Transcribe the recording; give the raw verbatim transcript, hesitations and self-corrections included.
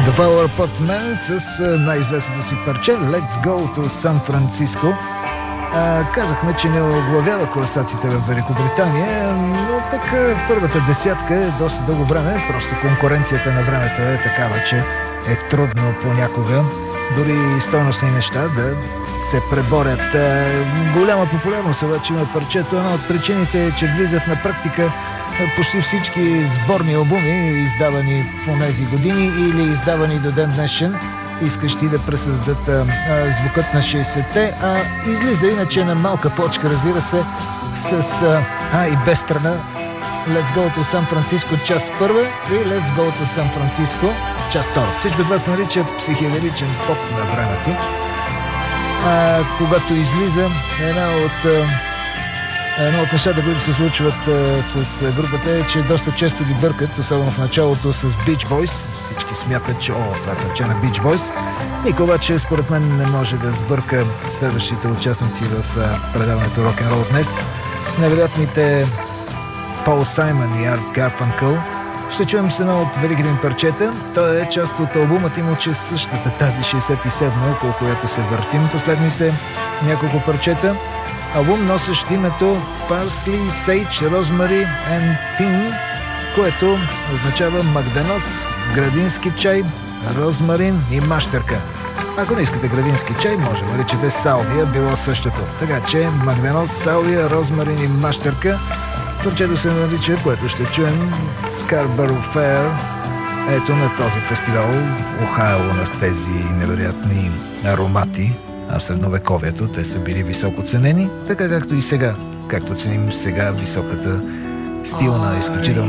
The Flower Pot Man с най-известното си парче Let's Go to San Francisco. А, казахме, че не оглавява класациите в Великобритания, но пък първата десятка е доста дълго време. Просто конкуренцията на времето е такава, че е трудно понякога дори стойностни неща да се преборят. А, голяма популярност обаче има парчето. Една от причините е, че влиза в на практика почти всички сборни албуми, издавани по тези години или издавани до ден днешен, искащи да пресъздадат а, а, звукът на шейсетте, а излиза иначе на малка почка, разбира се, с а, а и без страна Let's Go to San Francisco част първа и Let's Go to San Francisco част втора. Всичко това се нарича психеделичен поп на времето. А, когато излиза една от а, Едно от нещата, които се случват а, с групата е, че доста често ги бъркат, особено в началото с Beach Boys. Всички смятат, че о, това е парче на Beach Boys. Никой обаче, според мен, не може да сбърка следващите участници в а, предаването Рок-н-рол днес. Невероятните Пол Саймън и Арт Гарфанкъл. Ще чуем с едно от великите им парчета. Той е част от албумът им, че същата тази шейсет и седма, около която се въртим последните няколко парчета. Албум, носещ името Parsley, Sage, Rosemary and Thyme, което означава магданоз, градински чай, розмарин и мащерка. Ако не искате градински чай, може да наричате салвия, било същото. Така че магданоз, салвия, розмарин и мащерка. Парчето се нарича, което ще чуем, Scarborough Fair. Ето на този фестивал Охайо, на тези невероятни аромати. А в средновековието те са били високо ценени, така както и сега, както ценим сега високата стилна, изключителна